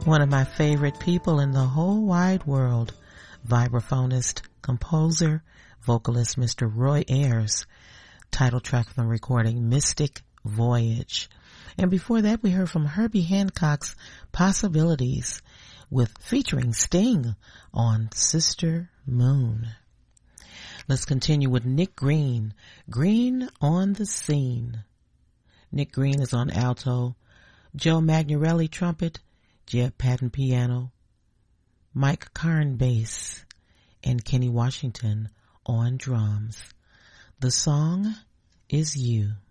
One of my favorite people in the whole wide world, vibraphonist, composer, vocalist Mr. Roy Ayers, title track from the recording Mystic Voyage. And before that we heard from Herbie Hancock's Possibilities featuring Sting on Sister Moon. Let's continue with Nick Green, Green on the Scene. Nick Green is on alto, Joe Magnarelli trumpet, Jeb Patton piano, Mike Karn bass, and Kenny Washington on drums. The song is You.